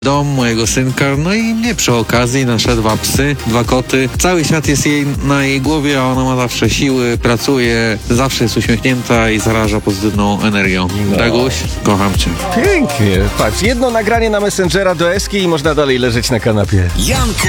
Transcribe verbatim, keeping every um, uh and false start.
dom mojego synka, no i mnie przy okazji, nasze dwa psy, dwa koty. Cały świat jest jej na jej głowie, a ona ma zawsze siły, pracuje, zawsze jest uśmiechnięta i zaraża pozytywną energią. No. Daguś, kocham cię. Pięknie. Patrz, jedno nagranie na Messengera do Eski i można dalej leżeć na kanapie. Janku